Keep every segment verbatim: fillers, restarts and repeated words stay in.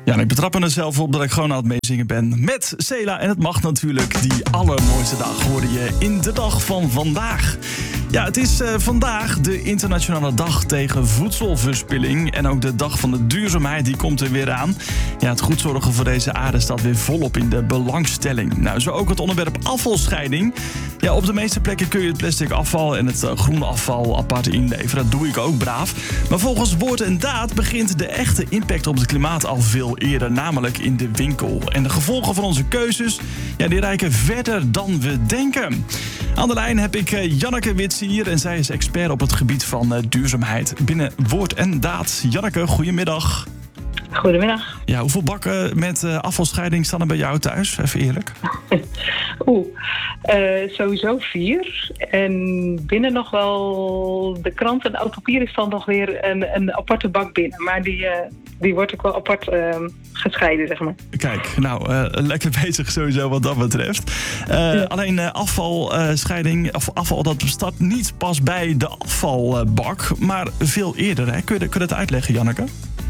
Ja, en ik betrap me er zelf op dat ik gewoon aan het meezingen ben met Cela. En het mag natuurlijk. Die allermooiste dag hoorde je in de dag van vandaag. Ja, het is uh, vandaag de internationale dag tegen voedselverspilling. En ook de dag van de duurzaamheid, die komt er weer aan. Ja, het goed zorgen voor deze aarde staat weer volop in de belangstelling. Nou, zo ook het onderwerp afvalscheiding. Ja, op de meeste plekken kun je het plastic afval en het uh, groene afval apart inleveren. Dat doe ik ook braaf. Maar volgens woord en daad begint de echte impact op het klimaat al veel eerder. Namelijk in de winkel. En de gevolgen van onze keuzes, ja, die reiken verder dan we denken. Aan de lijn heb ik uh, Janneke Wits hier en zij is expert op het gebied van uh, duurzaamheid binnen woord en daad. Janneke, goedemiddag. Goedemiddag. Ja, hoeveel bakken met uh, afvalscheiding staan er bij jou thuis? Even eerlijk. Oeh, uh, sowieso vier. En binnen nog wel de krant en oud papier is dan nog weer een, een aparte bak binnen. Maar die, uh, die wordt ook wel apart uh, gescheiden, zeg maar. Kijk, nou, uh, lekker bezig sowieso wat dat betreft. Uh, ja. Alleen uh, afvalscheiding, of afval, dat staat niet pas bij de afvalbak, maar veel eerder. Hè? Kun je, kun je dat uitleggen, Janneke?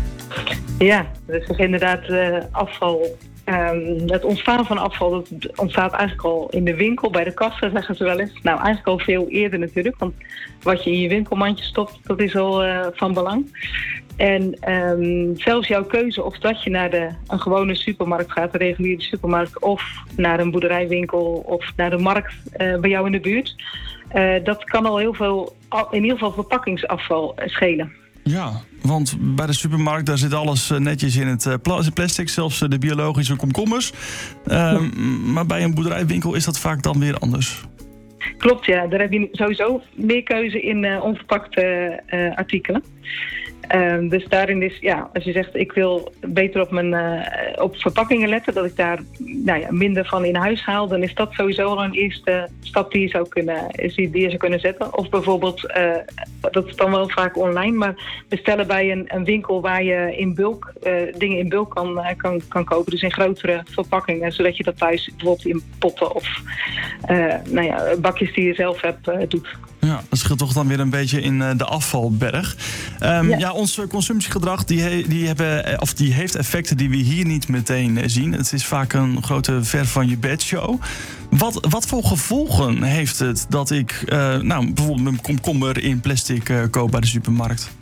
Ja, dus inderdaad uh, afval. Um, het ontstaan van afval dat ontstaat eigenlijk al in de winkel, bij de kassen zeggen ze wel eens. Nou, eigenlijk al veel eerder natuurlijk, want wat je in je winkelmandje stopt, dat is al uh, van belang. En um, zelfs jouw keuze of dat je naar de, een gewone supermarkt gaat, een reguliere supermarkt, of naar een boerderijwinkel of naar de markt uh, bij jou in de buurt, uh, dat kan al heel veel, in ieder geval verpakkingsafval schelen. Ja, want bij de supermarkt daar zit alles netjes in het plastic, zelfs de biologische komkommers. Uh, ja. Maar bij een boerderijwinkel is dat vaak dan weer anders. Klopt, ja. Daar heb je sowieso meer keuze in uh, onverpakte uh, artikelen. Uh, dus daarin is, ja, als je zegt ik wil beter op mijn uh, op verpakkingen letten, dat ik daar nou ja, minder van in huis haal, dan is dat sowieso al een eerste stap die je zou kunnen, die je zou kunnen zetten. Of bijvoorbeeld, uh, dat is dan wel vaak online, maar bestellen bij een, een winkel waar je in bulk uh, dingen in bulk kan, uh, kan, kan kopen. Dus in grotere verpakkingen, zodat je dat thuis bijvoorbeeld in potten of uh, nou ja, bakjes die je zelf hebt uh, doet. Ja, dat scheelt toch dan weer een beetje in uh, de afvalberg. Um, ja. ja, ons consumptiegedrag die he, die hebben, of die heeft effecten die we hier niet meteen zien. Het is vaak een grote ver van je bed show. Wat, wat voor gevolgen heeft het dat ik uh, nou, bijvoorbeeld een komkommer in plastic uh, koop bij de supermarkt?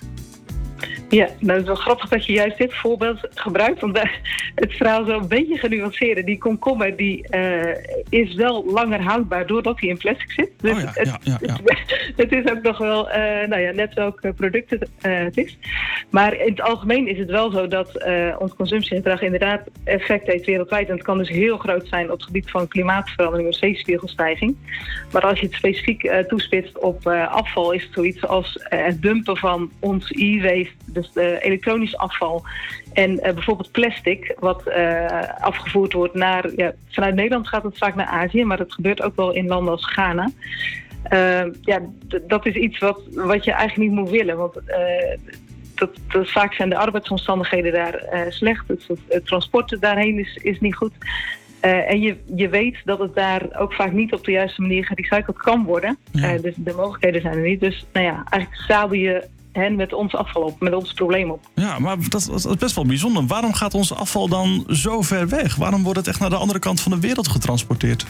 Ja, nou, het is wel grappig dat je juist dit voorbeeld gebruikt, want het verhaal zo een beetje genuanceerd. Die komkommer die, uh, is wel langer houdbaar doordat hij in plastic zit. Dus oh ja, het, ja, ja, ja. Het, het is ook nog wel, uh, nou ja, net welk product het, uh, het is. Maar in het algemeen is het wel zo dat uh, ons consumptiegedrag inderdaad effect heeft wereldwijd. En het kan dus heel groot zijn op het gebied van klimaatverandering of zeespiegelstijging. Maar als je het specifiek uh, toespitst op uh, afval, is het zoiets als uh, het dumpen van ons e-waste, dus de elektronisch afval en uh, bijvoorbeeld plastic, wat uh, afgevoerd wordt naar, ja, vanuit Nederland gaat het vaak naar Azië, maar dat gebeurt ook wel in landen als Ghana. Uh, ja, d- dat is iets wat, wat je eigenlijk niet moet willen, want uh, dat, dat, vaak zijn de arbeidsomstandigheden daar uh, slecht, het, het transport daarheen is, is niet goed. Uh, en je, je weet dat het daar ook vaak niet op de juiste manier gerecycled kan worden. Ja. Uh, dus de mogelijkheden zijn er niet. Dus nou ja, eigenlijk zadel je hen met ons afval op, met ons probleem op. Ja, maar dat, dat is best wel bijzonder. Waarom gaat ons afval dan zo ver weg? Waarom wordt het echt naar de andere kant van de wereld getransporteerd?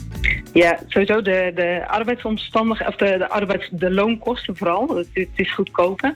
Ja, sowieso de, de arbeidsomstandigheden, of de, de, arbeids, de loonkosten vooral. Het, het is goedkoper.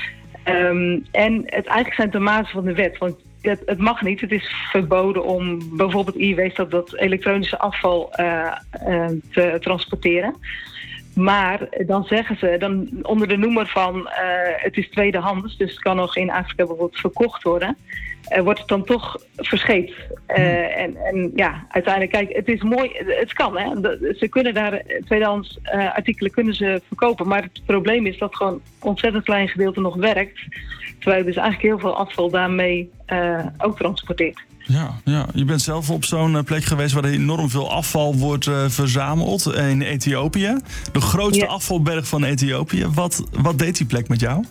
Um, en het eigenlijk zijn de mazen van de wet. Want het, het mag niet. Het is verboden om bijvoorbeeld e-waste, dat, dat elektronische afval uh, uh, te transporteren. Maar dan zeggen ze, dan onder de noemer van uh, het is tweedehands, dus het kan nog in Afrika bijvoorbeeld verkocht worden, uh, wordt het dan toch verscheept. Uh, en, en ja, uiteindelijk, kijk, het is mooi, het kan, hè. Ze kunnen daar tweedehands uh, artikelen kunnen ze verkopen, maar het probleem is dat gewoon een ontzettend klein gedeelte nog werkt, terwijl je dus eigenlijk heel veel afval daarmee uh, ook transporteert. Ja, ja, je bent zelf op zo'n plek geweest waar er enorm veel afval wordt uh, verzameld in Ethiopië. De grootste ja. afvalberg van Ethiopië. Wat, wat deed die plek met jou?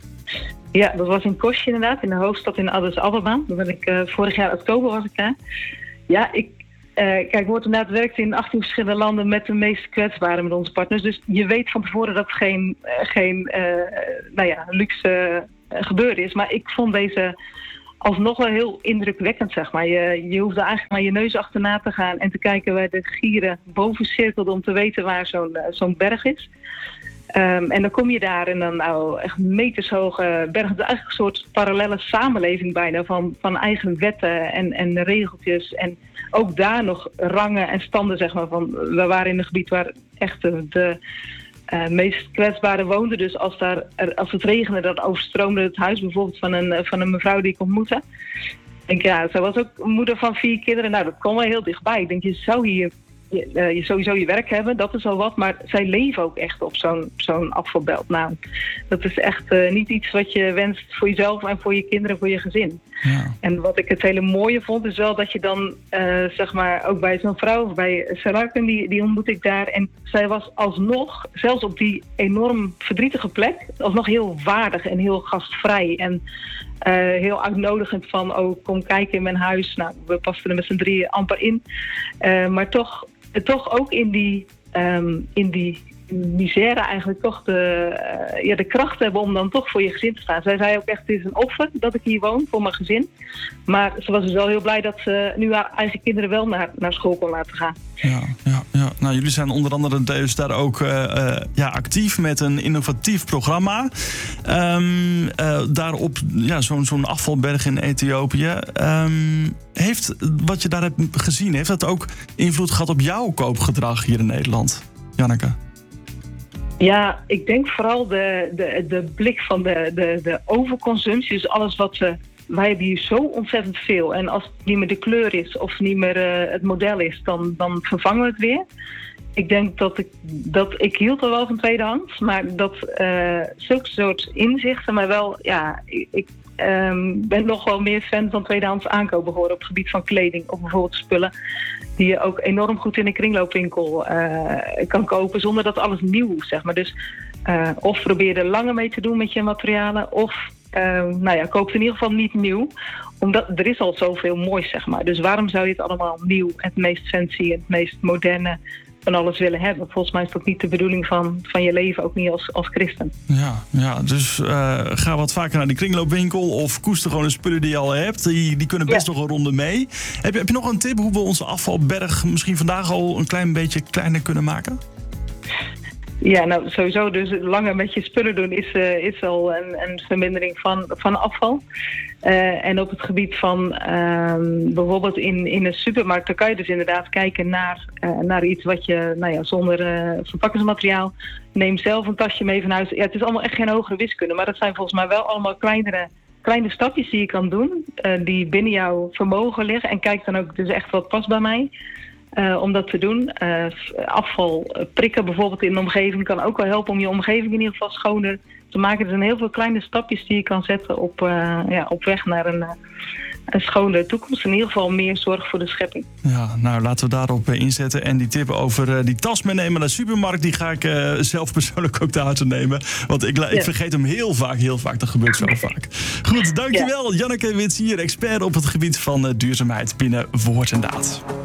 Ja, dat was in Koshi inderdaad, in de hoofdstad in Addis Ababa. Daar ben ik, uh, vorig jaar oktober was ik daar. Ja, ik, uh, kijk, Woord en Daad werkt in achttien verschillende landen met de meest kwetsbaren met onze partners. Dus je weet van tevoren dat het geen, uh, geen uh, nou ja, luxe uh, gebeuren is. Maar ik vond deze alsnog wel heel indrukwekkend, zeg maar. Je, je hoeft er eigenlijk maar je neus achterna te gaan en te kijken waar de gieren boven cirkelden om te weten waar zo'n, uh, zo'n berg is. Um, en dan kom je daar en dan nou echt metershoge bergen. Het is eigenlijk een soort parallele samenleving bijna van, van eigen wetten en, en regeltjes. En ook daar nog rangen en standen, zeg maar. Van, we waren in een gebied waar echt de, de uh, meest kwetsbare woonden. Dus als, daar, als het regende, dan overstroomde het huis bijvoorbeeld van een, van een mevrouw die ik ontmoette. Ik denk, ja, zij was ook moeder van vier kinderen. Nou, dat kwam wel heel dichtbij. Ik denk, je zou hier je, uh, je sowieso je werk hebben, dat is al wat. Maar zij leven ook echt op zo'n, zo'n afvalbelt. Nou, dat is echt uh, niet iets wat je wenst voor jezelf en voor je kinderen, voor je gezin. Ja. En wat ik het hele mooie vond, is wel dat je dan, uh, zeg maar, ook bij zo'n vrouw, of bij Saraken, die, die ontmoet ik daar. En zij was alsnog, zelfs op die enorm verdrietige plek, alsnog heel waardig en heel gastvrij. En uh, heel uitnodigend van, oh, kom kijken in mijn huis. Nou, we pasten er met z'n drieën amper in. Uh, maar toch, toch ook in die, um, in die misère eigenlijk toch de, uh, ja, de kracht hebben om dan toch voor je gezin te staan. Zij zei ook echt, het is een offer dat ik hier woon voor mijn gezin. Maar ze was dus wel heel blij dat ze nu haar eigen kinderen wel naar, naar school kon laten gaan. Ja, ja, ja. Nou, jullie zijn onder andere dus daar ook uh, uh, ja, actief met een innovatief programma. Um, uh, daarop ja, zo'n, zo'n afvalberg in Ethiopië. Um, heeft wat je daar hebt gezien, heeft dat ook invloed gehad op jouw koopgedrag hier in Nederland, Janneke? Ja, ik denk vooral de, de, de blik van de, de, de overconsumptie. Dus alles wat we... Wij hebben hier zo ontzettend veel. En als het niet meer de kleur is of niet meer uh, het model is, dan, dan vervangen we het weer. Ik denk dat ik... dat ik hield al wel van tweedehands. Maar dat uh, zulke soort inzichten mij wel... Ja, ik, ik um, ben nog wel meer fan van tweedehands aankopen geworden op het gebied van kleding. Of bijvoorbeeld spullen die je ook enorm goed in een kringloopwinkel uh, kan kopen, zonder dat alles nieuw is, zeg maar. Dus uh, of probeer er langer mee te doen met je materialen, of uh, nou ja, koop het in ieder geval niet nieuw. Omdat er is al zoveel moois, zeg maar. Dus waarom zou je het allemaal nieuw, het meest fancy, het meest moderne van alles willen hebben? Volgens mij is dat niet de bedoeling van, van je leven, ook niet als, als christen. Ja, ja dus uh, ga wat vaker naar die kringloopwinkel of koester gewoon de spullen die je al hebt. Die, die kunnen best ja. nog een ronde mee. Heb je, heb je nog een tip hoe we onze afvalberg misschien vandaag al een klein beetje kleiner kunnen maken? Ja, nou sowieso dus langer met je spullen doen is, uh, is al een, een vermindering van, van afval. Uh, en op het gebied van uh, bijvoorbeeld in, in een supermarkt, dan kan je dus inderdaad kijken naar, uh, naar iets wat je, nou ja, zonder uh, verpakkingsmateriaal, neem zelf een tasje mee van huis. Ja, het is allemaal echt geen hogere wiskunde, maar dat zijn volgens mij wel allemaal kleinere, kleine stapjes die je kan doen, uh, die binnen jouw vermogen liggen. En kijk dan ook dus echt wat past bij mij. Uh, om dat te doen. Uh, afval prikken bijvoorbeeld in de omgeving kan ook wel helpen om je omgeving in ieder geval schoner te maken. Er zijn heel veel kleine stapjes die je kan zetten op, uh, ja, op weg naar een, een schone toekomst. In ieder geval meer zorg voor de schepping. Ja, nou laten we daarop inzetten. En die tip over uh, die tas meenemen naar de supermarkt, die ga ik uh, zelf persoonlijk ook te harte nemen. Want ik, ik ja. vergeet hem heel vaak, heel vaak. Dat gebeurt zo vaak. Goed, dankjewel. Ja. Janneke Wits hier, expert op het gebied van uh, duurzaamheid binnen Woord en Daad.